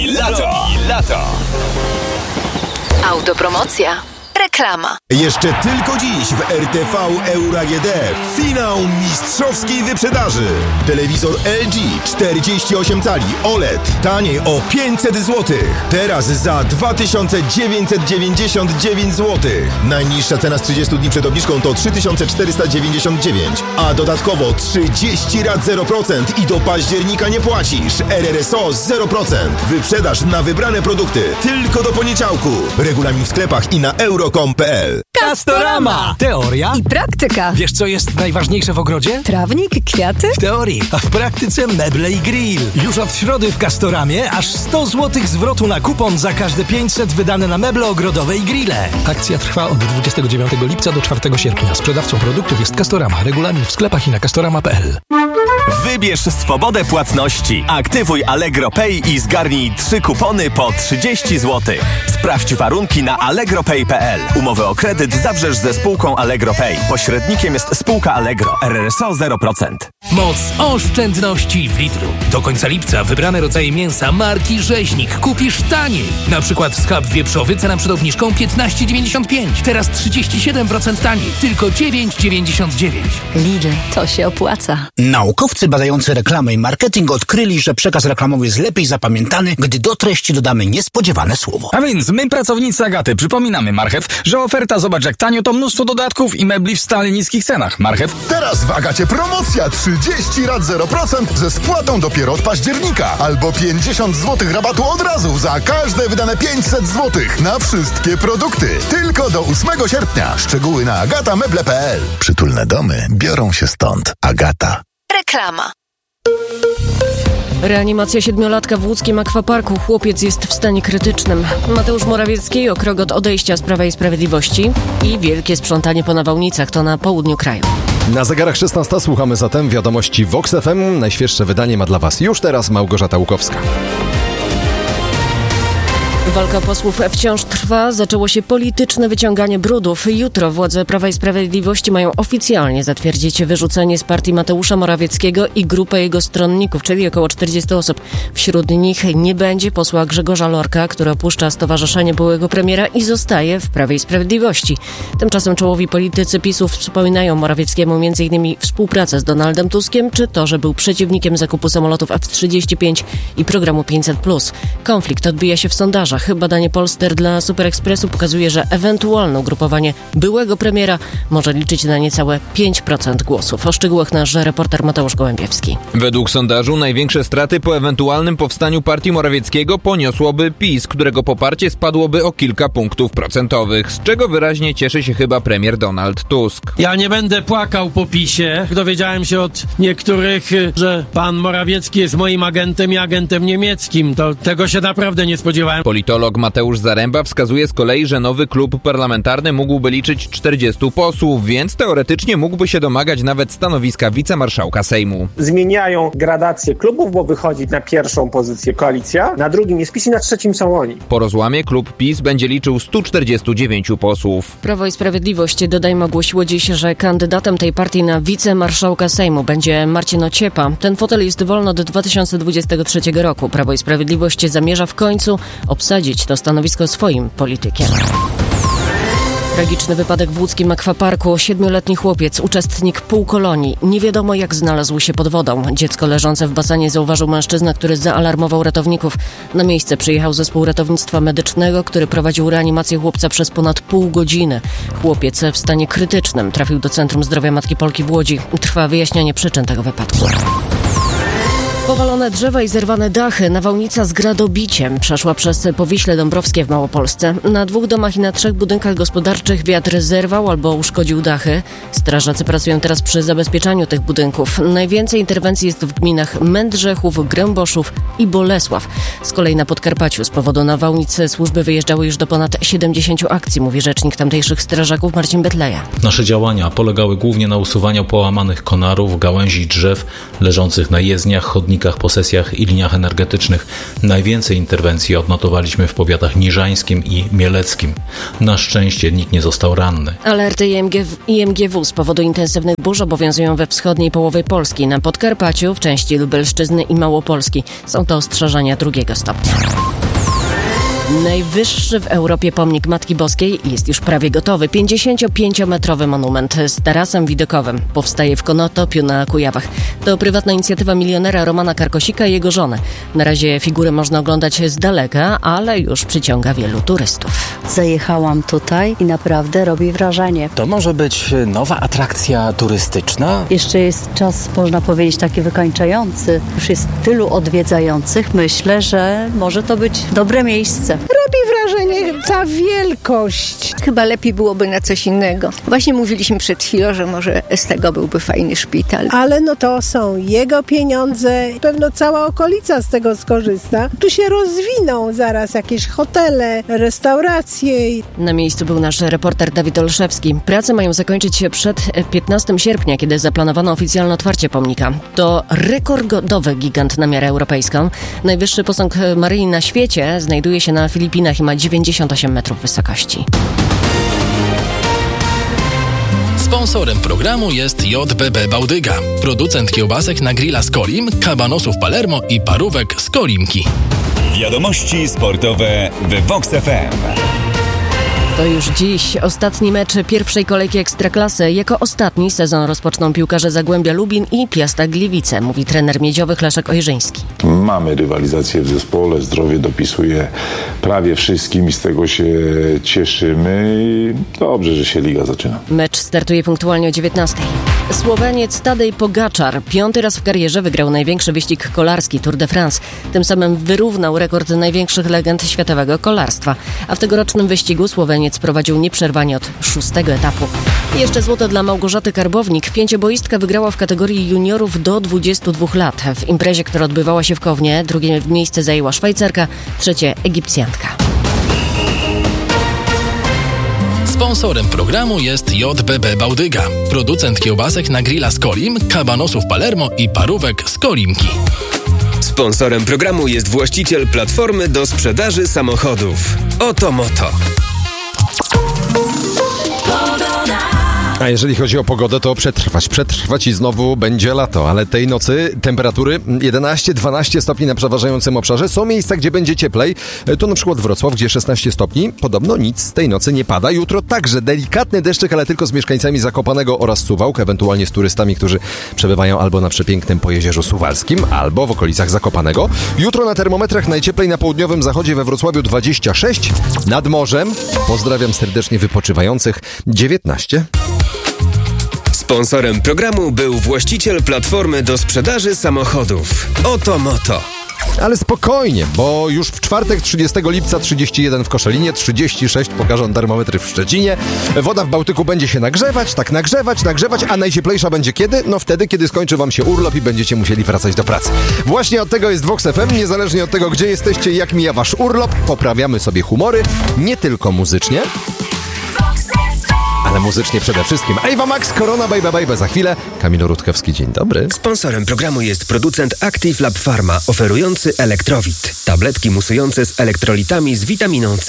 Lato. Autopromocja. Reklama. Jeszcze tylko dziś w RTV Euro AGD finał mistrzowskiej wyprzedaży. Telewizor LG 48 cali OLED taniej o 500 zł. Teraz za 2999 zł. Najniższa cena z 30 dni przed obniżką to 3499, a dodatkowo 30 rat 0% i do października nie płacisz. RRSO 0%. Wyprzedaż na wybrane produkty tylko do poniedziałku. Regulamin w sklepach i na euro.com.pl. Castorama! Teoria I praktyka. Wiesz, co jest najważniejsze w ogrodzie? Trawnik, kwiaty? W teorii, a w praktyce meble i grill. Już od środy w Castoramie aż 100 zł zwrotu na kupon za każde 500 wydane na meble ogrodowe i grille. Akcja trwa od 29 lipca do 4 sierpnia. Sprzedawcą produktów jest Castorama. Regulamin w sklepach i na castorama.pl. Wybierz swobodę płatności. Aktywuj Allegro Pay i zgarnij 3 kupony po 30 zł. Sprawdź warunki na allegropay.pl. Umowę o kredyt zawrzesz ze spółką Allegro Pay. Pośrednikiem jest spółka Allegro. RRSO 0%. Moc oszczędności w Lidlu. Do końca lipca wybrane rodzaje mięsa marki Rzeźnik kupisz taniej. Na przykład schab wieprzowy, cena przed obniżką 15,95. Teraz 37% taniej. Tylko 9,99. Lidl, to się opłaca. Naukowcy badający reklamę i marketing odkryli, że przekaz reklamowy jest lepiej zapamiętany, gdy do treści dodamy niespodziewane słowo. A więc my, pracownicy Agaty, przypominamy Marchew, że oferta zobacz jak tanio to mnóstwo dodatków i mebli w stale niskich cenach. Marchew. Teraz w Agacie promocja 30 rat 0% ze spłatą dopiero od października. Albo 50 zł rabatu od razu za każde wydane 500 zł na wszystkie produkty. Tylko do 8 sierpnia. Szczegóły na agatameble.pl. Przytulne domy biorą się stąd. Agata. Reklama. Reanimacja 7-latka w łódzkim akwaparku. Chłopiec jest w stanie krytycznym. Mateusz Morawiecki o krok od odejścia z Prawa i Sprawiedliwości i wielkie sprzątanie po nawałnicach. To na południu kraju. Na zegarach 16 słuchamy zatem wiadomości Vox FM. Najświeższe wydanie ma dla Was już teraz Małgorzata Łukowska. Walka posłów wciąż trwa. Zaczęło się polityczne wyciąganie brudów. Jutro władze Prawa i Sprawiedliwości mają oficjalnie zatwierdzić wyrzucenie z partii Mateusza Morawieckiego i grupę jego stronników, czyli około 40 osób. Wśród nich nie będzie posła Grzegorza Lorka, który opuszcza stowarzyszenie byłego premiera i zostaje w Prawie i Sprawiedliwości. Tymczasem czołowi politycy PiS-u wspominają Morawieckiemu m.in. współpracę z Donaldem Tuskiem, czy to, że był przeciwnikiem zakupu samolotów F-35 i programu 500+. Konflikt odbija się w sondażach. Badanie Polster dla Super Expressu pokazuje, że ewentualne ugrupowanie byłego premiera może liczyć na niecałe 5% głosów. O szczegółach nasz reporter Mateusz Gołębiewski. Według sondażu największe straty po ewentualnym powstaniu partii Morawieckiego poniosłoby PiS, którego poparcie spadłoby o kilka punktów procentowych, z czego wyraźnie cieszy się chyba premier Donald Tusk. Ja nie będę płakał po PiS-ie. Dowiedziałem się od niektórych, że pan Morawiecki jest moim agentem i agentem niemieckim. To tego się naprawdę nie spodziewałem. Politolog Mateusz Zaręba wskazuje z kolei, że nowy klub parlamentarny mógłby liczyć 40 posłów, więc teoretycznie mógłby się domagać nawet stanowiska wicemarszałka Sejmu. Zmieniają gradację klubów, bo wychodzi na pierwszą pozycję koalicja, na drugim jest PiS i na trzecim są oni. Po rozłamie klub PiS będzie liczył 149 posłów. Prawo i Sprawiedliwość, dodajmy, ogłosiło dziś, że kandydatem tej partii na wicemarszałka Sejmu będzie Marcin Ociepa. Ten fotel jest wolny od 2023 roku. Prawo i Sprawiedliwość zamierza w końcu obsadzić to stanowisko swoim politykiem. Tragiczny wypadek w łódzkim akwaparku. 7-letni chłopiec, uczestnik półkolonii. Nie wiadomo jak znalazł się pod wodą. Dziecko leżące w basenie zauważył mężczyzna, który zaalarmował ratowników. Na miejsce przyjechał zespół ratownictwa medycznego, który prowadził reanimację chłopca przez ponad pół godziny. Chłopiec w stanie krytycznym trafił do Centrum Zdrowia Matki Polki w Łodzi. Trwa wyjaśnianie przyczyn tego wypadku. Powalone drzewa i zerwane dachy. Nawałnica z gradobiciem przeszła przez Powiśle Dąbrowskie w Małopolsce. Na 2 domach i na 3 budynkach gospodarczych wiatr zerwał albo uszkodził dachy. Strażacy pracują teraz przy zabezpieczaniu tych budynków. Najwięcej interwencji jest w gminach Mędrzechów, Gręboszów i Bolesław. Z kolei na Podkarpaciu z powodu nawałnicy służby wyjeżdżały już do ponad 70 akcji, mówi rzecznik tamtejszych strażaków Marcin Betleja. Nasze działania polegały głównie na usuwaniu połamanych konarów, gałęzi drzew leżących na jezdniach, chodnikach chodnikach, posesjach i liniach energetycznych. Najwięcej interwencji odnotowaliśmy w powiatach niżańskim i mieleckim. Na szczęście nikt nie został ranny. Alerty IMGW z powodu intensywnych burz obowiązują we wschodniej połowie Polski, na Podkarpaciu, w części Lubelszczyzny i Małopolski. Są to ostrzeżenia 2. stopnia. Najwyższy w Europie pomnik Matki Boskiej jest już prawie gotowy. 55-metrowy monument z tarasem widokowym powstaje w Konotopiu na Kujawach. To prywatna inicjatywa milionera Romana Karkosika i jego żony. Na razie figurę można oglądać z daleka, ale już przyciąga wielu turystów. Zajechałam tutaj i naprawdę robi wrażenie. To może być nowa atrakcja turystyczna? Jeszcze jest czas, można powiedzieć, taki wykańczający. Już jest tylu odwiedzających. Myślę, że może to być dobre miejsce. Robi wrażenie ta wielkość. Chyba lepiej byłoby na coś innego. Właśnie mówiliśmy przed chwilą, że może z tego byłby fajny szpital. Ale no to są jego pieniądze. Pewno cała okolica z tego skorzysta. Tu się rozwiną zaraz jakieś hotele, restauracje. Na miejscu był nasz reporter Dawid Olszewski. Prace mają zakończyć się przed 15 sierpnia, kiedy zaplanowano oficjalne otwarcie pomnika. To rekordowy gigant na miarę europejską. Najwyższy posąg Maryi na świecie znajduje się na Filipinach i ma 98 metrów wysokości. Sponsorem programu jest JBB Bałdyga, producent kiełbasek na grilla z Kolim, kabanosów Palermo i parówek z Kolimki. Wiadomości sportowe w Vox FM. To już dziś ostatni mecz pierwszej kolejki Ekstraklasy. Jako ostatni sezon rozpoczną piłkarze Zagłębia Lubin i Piasta Gliwice, mówi trener miedziowych Leszek Ojrzyński. Mamy rywalizację w zespole, zdrowie dopisuje prawie wszystkim i z tego się cieszymy i dobrze, że się liga zaczyna. Mecz startuje punktualnie o 19:00. Słoweniec Tadej Pogaczar 5. raz w karierze wygrał największy wyścig kolarski Tour de France. Tym samym wyrównał rekord największych legend światowego kolarstwa. A w tegorocznym wyścigu Słoweniec prowadził nieprzerwanie od 6. etapu. I jeszcze złoto dla Małgorzaty Karbownik. Pięcioboistka wygrała w kategorii juniorów do 22 lat. W imprezie, która odbywała się w Kownie, drugie miejsce zajęła Szwajcarka, trzecie Egipcjantka. Sponsorem programu jest JBB Bałdyga, producent kiełbasek na grilla z Kolim, kabanosów Palermo i parówek z Kolimki. Sponsorem programu jest właściciel platformy do sprzedaży samochodów. Oto Moto. A jeżeli chodzi o pogodę, to przetrwać i znowu będzie lato, ale tej nocy temperatury 11-12 stopni na przeważającym obszarze. Są miejsca, gdzie będzie cieplej. To na przykład Wrocław, gdzie 16 stopni. Podobno nic tej nocy nie pada. Jutro także delikatny deszczyk, ale tylko z mieszkańcami Zakopanego oraz Suwałk, ewentualnie z turystami, którzy przebywają albo na przepięknym Pojezierzu Suwalskim, albo w okolicach Zakopanego. Jutro na termometrach najcieplej na południowym zachodzie we Wrocławiu 26, nad morzem, pozdrawiam serdecznie wypoczywających, 19. Sponsorem programu był właściciel platformy do sprzedaży samochodów. Oto Moto. Ale spokojnie, bo już w czwartek 30 lipca 31 w Koszalinie, 36 pokażą termometry w Szczecinie. Woda w Bałtyku będzie się nagrzewać, a najcieplejsza będzie kiedy? No wtedy, kiedy skończy wam się urlop i będziecie musieli wracać do pracy. Właśnie od tego jest Vox FM, niezależnie od tego, gdzie jesteście i jak mija wasz urlop, poprawiamy sobie humory, nie tylko muzycznie, ale muzycznie przede wszystkim. Ewa Max, Korona, Baby, za chwilę. Kamil Rutkowski, dzień dobry. Sponsorem programu jest producent Active Lab Pharma, oferujący Elektrowit. Tabletki musujące z elektrolitami z witaminą C.